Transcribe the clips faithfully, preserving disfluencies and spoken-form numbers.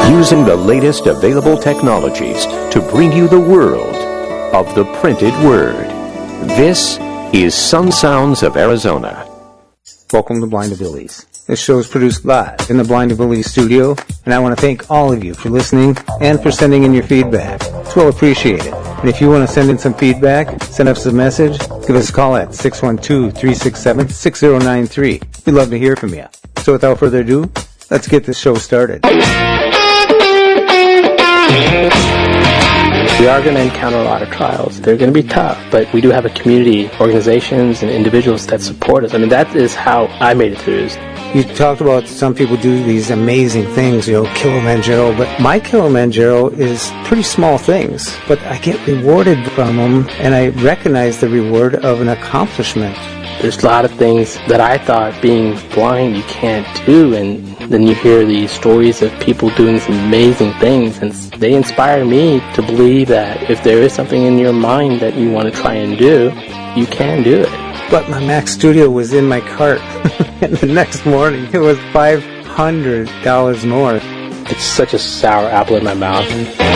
using the latest available technologies to bring you the world of the printed word. This is Sun Sounds of Arizona. Welcome to Blind Abilities. This show is produced live in the Blind Abilities studio, and I want to thank all of you for listening and for sending in your feedback. It's well appreciated. And if you want to send in some feedback, send us a message, give us a call at six one two, three six seven, six zero nine three. We'd love to hear from you. So without further ado, let's get this show started. We are going to encounter a lot of trials. They're going to be tough, but we do have a community, organizations, and individuals that support us. I mean, that is how I made it through. You talked about some people do these amazing things, you know, Kilimanjaro, but my Kilimanjaro is pretty small things, but I get rewarded from them, and I recognize the reward of an accomplishment. There's a lot of things that I thought being blind you can't do, and then you hear these stories of people doing some amazing things, and they inspire me to believe that if there is something in your mind that you want to try and do, you can do it. But my Mac Studio was in my cart, and the next morning it was five hundred dollars more. It's such a sour apple in my mouth.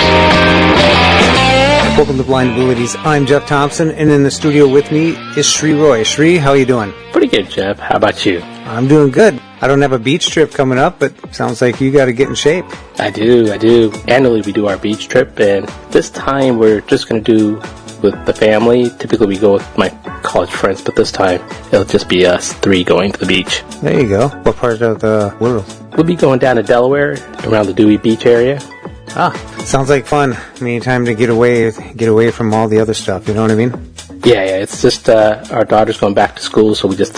Welcome to Blind Abilities. I'm Jeff Thompson, and in the studio with me is Sri Roy. Sri, how are you doing? Pretty good, Jeff. How about you? I'm doing good. I don't have a beach trip coming up, but sounds like you got to get in shape. I do, I do. Annually we do our beach trip, and this time we're just going to do with the family. Typically we go with my college friends, but this time it'll just be us three going to the beach. There you go. What part of the world? We'll be going down to Delaware, around the Dewey Beach area. Ah, sounds like fun. I mean, time to get away, get away from all the other stuff, you know what I mean? Yeah, yeah, it's just uh, our daughter's going back to school, so we just